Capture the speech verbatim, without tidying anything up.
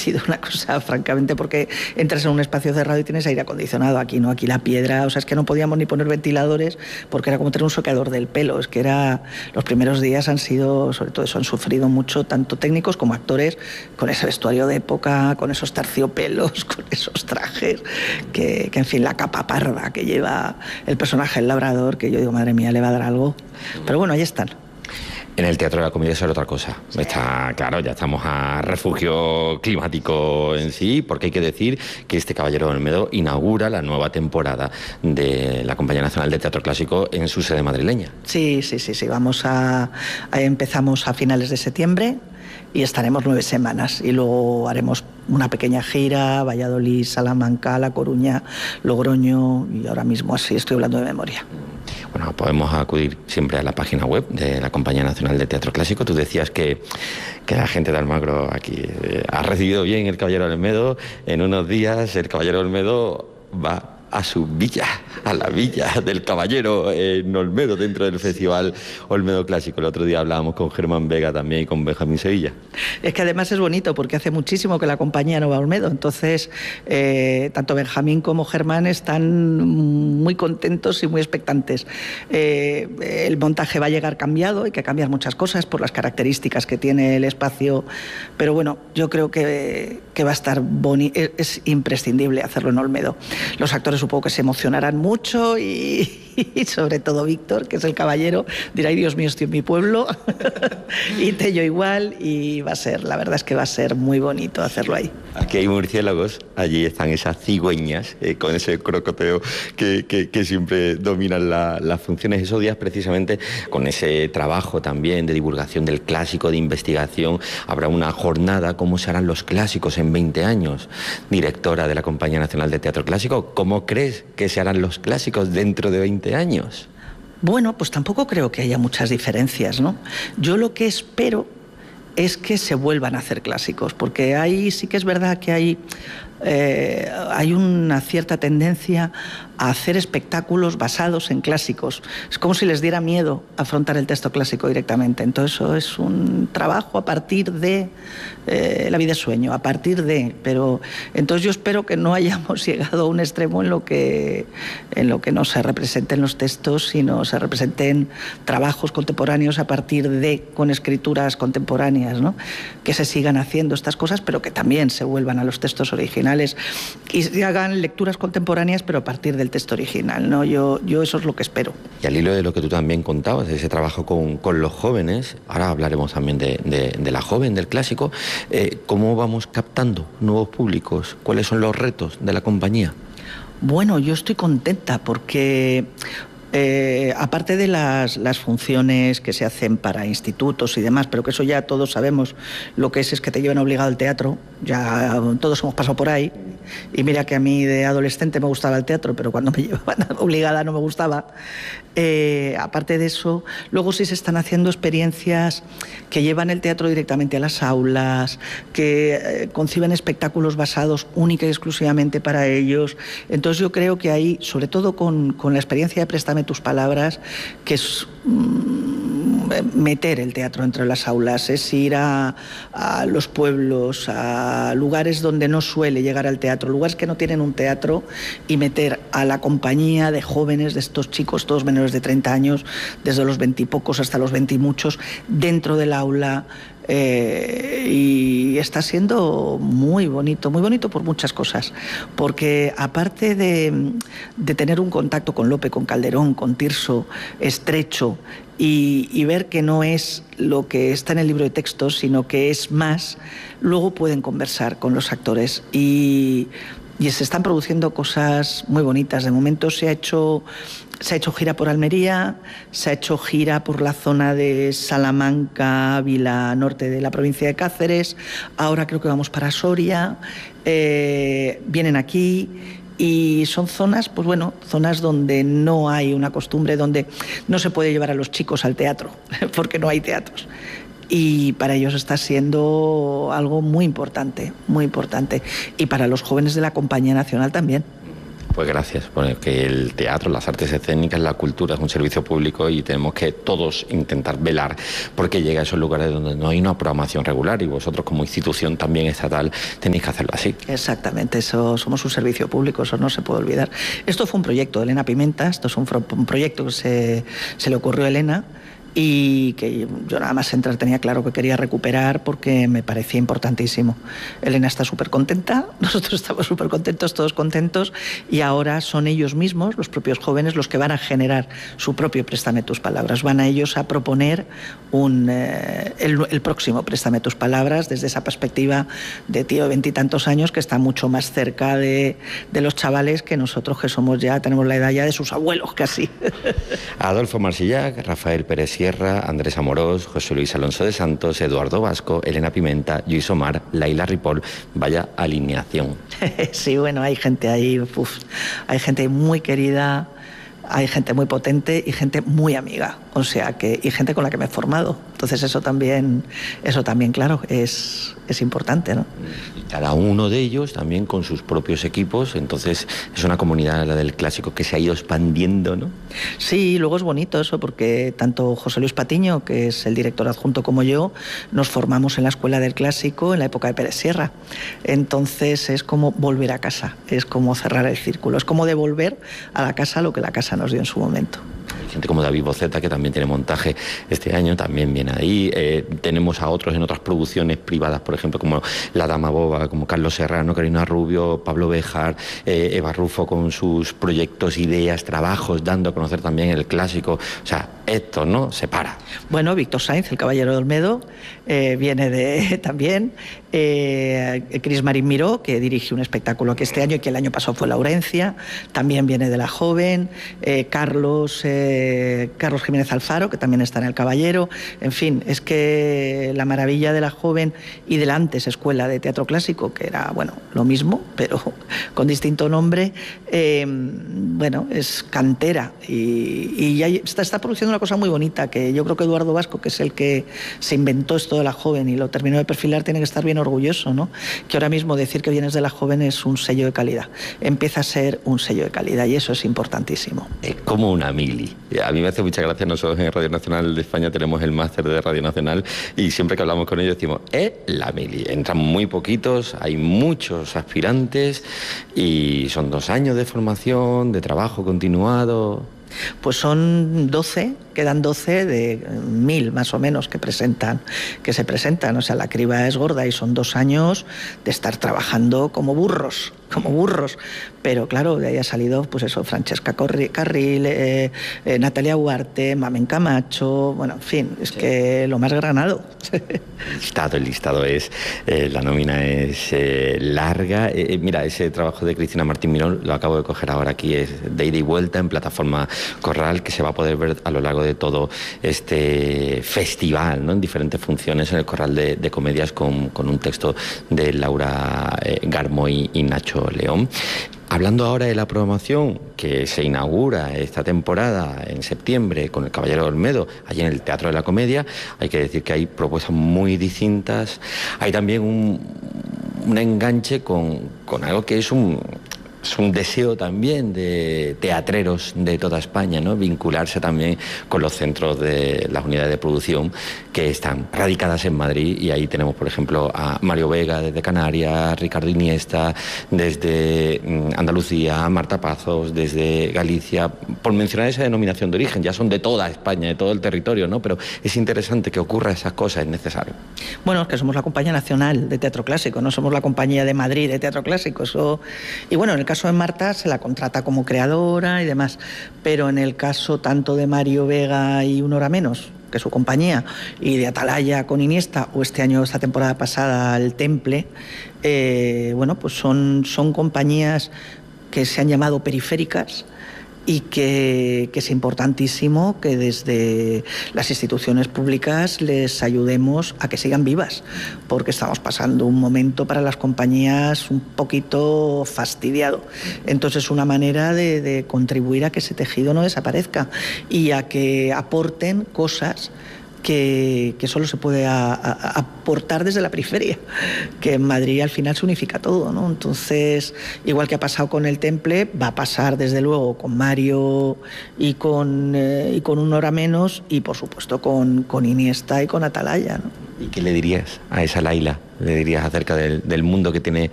sido una cosa, francamente, porque entras en un espacio cerrado y tienes aire acondicionado. Aquí no, aquí la piedra, o sea, es que no podíamos ni poner ventiladores porque era como tener un secador del pelo. Es que era, los primeros días han sido, sobre todo eso, han sufrido mucho, tanto técnicos como actores, con ese vestuario de época, con esos terciopelos, con esos trajes, que, que en fin, la capa parda que lleva el personaje, el labrador, que yo digo, madre mía, le va a dar algo. Pero bueno, ahí están. En el Teatro de la Comedia eso era otra cosa. Sí. Está claro, ya estamos a refugio climático en sí, porque hay que decir que este Caballero de Olmedo inaugura la nueva temporada de la Compañía Nacional de Teatro Clásico en su sede madrileña. Sí, sí, sí, sí. Vamos a, a empezamos a finales de septiembre y estaremos nueve semanas y luego haremos una pequeña gira, Valladolid, Salamanca, La Coruña, Logroño, y ahora mismo así estoy hablando de memoria. Bueno, podemos acudir siempre a la página web de la Compañía Nacional de Teatro Clásico. Tú decías que, que la gente de Almagro aquí eh, ha recibido bien el Caballero de Olmedo. En unos días el Caballero de Olmedo va a su villa, a la villa del Caballero en Olmedo, dentro del Festival Olmedo Clásico. El otro día hablábamos con Germán Vega también y con Benjamín Sevilla. Es que además es bonito porque hace muchísimo que la compañía no va a Olmedo, entonces eh, tanto Benjamín como Germán están muy contentos y muy expectantes. Eh, el montaje va a llegar cambiado, hay que cambiar muchas cosas por las características que tiene el espacio, pero bueno, yo creo que, que va a estar bonito, es, es imprescindible hacerlo en Olmedo. Los actores supongo que se emocionarán mucho y, y sobre todo Víctor, que es el caballero, dirá, ay Dios mío, estoy en mi pueblo, y Tello igual, y va a ser, la verdad es que va a ser muy bonito hacerlo ahí. Aquí hay murciélagos, allí están esas cigüeñas, eh, con ese crocoteo que, que, que siempre dominan la, las funciones. Esos días precisamente, con ese trabajo también de divulgación del clásico, de investigación, habrá una jornada, ¿cómo se harán los clásicos en veinte años? Directora de la Compañía Nacional de Teatro Clásico, ¿cómo crees que se harán los clásicos dentro de veinte años? Bueno, pues tampoco creo que haya muchas diferencias, ¿no? Yo lo que espero es que se vuelvan a hacer clásicos, porque ahí sí que es verdad que hay, eh, hay una cierta tendencia a hacer espectáculos basados en clásicos. Es como si les diera miedo afrontar el texto clásico directamente. Entonces eso es un trabajo a partir de eh, La vida es sueño, a partir de... Pero entonces yo espero que no hayamos llegado a un extremo en lo que, en lo que no se representen los textos, sino se representen trabajos contemporáneos a partir de, con escrituras contemporáneas, ¿no? Que se sigan haciendo estas cosas, pero que también se vuelvan a los textos originales y se hagan lecturas contemporáneas, pero a partir del texto original, ¿no? Yo, yo eso es lo que espero. Y al hilo de lo que tú también contabas, de ese trabajo con, con los jóvenes, ahora hablaremos también de, de, de la joven, del clásico, eh, ¿cómo vamos captando nuevos públicos? ¿Cuáles son los retos de la compañía? Bueno, yo estoy contenta porque... Eh, aparte de las, las funciones que se hacen para institutos y demás, pero que eso ya todos sabemos lo que es, es que te llevan obligado al teatro, ya todos hemos pasado por ahí, y mira que a mí de adolescente me gustaba el teatro, pero cuando me llevaban obligada no me gustaba. Eh, aparte de eso, luego sí se están haciendo experiencias que llevan el teatro directamente a las aulas, que eh, conciben espectáculos basados única y exclusivamente para ellos. Entonces yo creo que ahí, sobre todo con, con la experiencia de Préstame tus palabras, que es mmm, meter el teatro entre las aulas, es ir a, a los pueblos, a lugares donde no suele llegar al teatro, lugares que no tienen un teatro, y meter a la compañía de jóvenes, de estos chicos, todos menores de treinta años, desde los veintipocos hasta los veintimuchos, dentro del aula. Eh, y está siendo muy bonito, muy bonito por muchas cosas, porque aparte de, de tener un contacto con Lope, con Calderón, con Tirso, estrecho, y, y ver que no es lo que está en el libro de textos, sino que es más, luego pueden conversar con los actores y, y se están produciendo cosas muy bonitas. De momento se ha hecho... Se ha hecho gira por Almería, se ha hecho gira por la zona de Salamanca, Ávila, norte de la provincia de Cáceres. Ahora creo que vamos para Soria. Eh, vienen aquí y son zonas, pues bueno, zonas donde no hay una costumbre, donde no se puede llevar a los chicos al teatro, porque no hay teatros. Y para ellos está siendo algo muy importante, muy importante. Y para los jóvenes de la Compañía Nacional también. Pues gracias, porque el teatro, las artes escénicas, la cultura es un servicio público y tenemos que todos intentar velar porque llegue a esos lugares donde no hay una programación regular, y vosotros como institución también estatal tenéis que hacerlo así. Exactamente, eso somos un servicio público, eso no se puede olvidar. Esto fue un proyecto de Elena Pimenta, esto es un, un proyecto que se, se le ocurrió a Elena, y que yo nada más entrar tenía claro que quería recuperar porque me parecía importantísimo. Elena está súper contenta, nosotros estamos súper contentos, todos contentos, y ahora son ellos mismos, los propios jóvenes, los que van a generar su propio Préstame tus palabras. Van a ellos a proponer un, eh, el, el próximo Préstame tus palabras desde esa perspectiva de tío de veintitantos años que está mucho más cerca de, de los chavales que nosotros, que somos ya, tenemos la edad ya de sus abuelos casi. Adolfo Marsillac, Rafael Pérez Sierra, Andrés Amorós, José Luis Alonso de Santos, Eduardo Vasco, Elena Pimenta, Lluís Omar, Laila Ripoll. Vaya alineación. Sí, bueno, hay gente ahí, uf, hay gente muy querida, hay gente muy potente y gente muy amiga, o sea que, y gente con la que me he formado. Entonces eso también, eso también, claro, es, es importante, ¿no? Y cada uno de ellos también con sus propios equipos, entonces es una comunidad, la del clásico, que se ha ido expandiendo, ¿no? Sí, luego es bonito eso, porque tanto José Luis Patiño, que es el director adjunto, como yo, nos formamos en la Escuela del Clásico en la época de Pérez Sierra. Entonces es como volver a casa, es como cerrar el círculo, es como devolver a la casa lo que la casa nos dio en su momento. Hay gente como David Boceta, que también tiene montaje este año, también viene ahí. Eh, tenemos a otros en otras producciones privadas, por ejemplo, como La Dama Boba, como Carlos Serrano, Carolina Rubio, Pablo Béjar, eh, Eva Rufo con sus proyectos, ideas, trabajos, dando a conocer también el clásico. O sea, esto no se para. Bueno, Víctor Sainz, el Caballero de Olmedo, eh, viene de también. Eh, Cris Marín Miró, que dirige un espectáculo que este año y que el año pasado fue Laurencia, también viene de La Joven. Eh, Carlos, eh, Carlos Jiménez Alfaro, que también está en El Caballero. En fin, es que la maravilla de La Joven y de la antes Escuela de Teatro Clásico, que era, bueno, lo mismo, pero con distinto nombre, eh, bueno, es cantera y, y ya está, está produciendo una cosa muy bonita, que yo creo que Eduardo Vasco, que es el que se inventó esto de La Joven y lo terminó de perfilar, tiene que estar bien orgulloso, ¿no? Que ahora mismo decir que vienes de La Joven es un sello de calidad, empieza a ser un sello de calidad y eso es importantísimo. Es como una mili. A mí me hace mucha gracia, nosotros en Radio Nacional de España tenemos el máster de Radio Nacional y siempre que hablamos con ellos decimos, es la mili. Entran muy poquitos, hay muchos aspirantes y son dos años de formación, de trabajo continuado. Pues son doce, quedan doce de mil más o menos que presentan, que se presentan, o sea, la criba es gorda y son dos años de estar trabajando como burros, como burros, pero claro, de ahí ha salido, pues eso, Francesca Carril, eh, eh, Natalia Huarte, Mamen Camacho, bueno, en fin, es sí. Que lo más granado. El listado, el listado es, eh, la nómina es eh, larga. Eh, mira, ese trabajo de Cristina Martín Mirón, lo acabo de coger ahora aquí, es de ida y vuelta en plataforma Corral, que se va a poder ver a lo largo de todo este festival, ¿no? En diferentes funciones en el Corral de, de Comedias con, con un texto de Laura eh, Garmoy y Nacho León. Hablando ahora de la programación que se inaugura esta temporada en septiembre con El Caballero de Olmedo, allí en el Teatro de la Comedia, hay que decir que hay propuestas muy distintas. Hay también un, un enganche con, con algo que es un... Es un deseo también de teatreros de toda España, ¿no? Vincularse también con los centros de las unidades de producción que están radicadas en Madrid, y ahí tenemos, por ejemplo, a Mario Vega desde Canarias, Ricardo Iniesta desde Andalucía, Marta Pazos desde Galicia, por mencionar esa denominación de origen. Ya son de toda España, de todo el territorio, ¿no? Pero es interesante que ocurra esas cosas, es necesario. Bueno, es que somos la Compañía Nacional de Teatro Clásico, no somos la Compañía de Madrid de Teatro Clásico. Eso... Y bueno, en el caso de Marta se la contrata como creadora y demás, pero en el caso tanto de Mario Vega y Una Hora Menos, que es su compañía, y de Atalaya con Iniesta, o este año, esta temporada pasada, El Temple, eh, bueno, pues son, son compañías que se han llamado periféricas, y que, que es importantísimo que desde las instituciones públicas les ayudemos a que sigan vivas, porque estamos pasando un momento para las compañías un poquito fastidiado. Entonces, una manera de, de contribuir a que ese tejido no desaparezca y a que aporten cosas que, que solo se puede a, a, aportar desde la periferia, que en Madrid al final se unifica todo, ¿no? Entonces, igual que ha pasado con el Temple, va a pasar desde luego con Mario y con, eh, y con Una hora menos, y por supuesto con, con Iniesta y con Atalaya, ¿no? ¿Y qué le dirías a esa Laila? ¿Le dirías acerca del, del mundo que tiene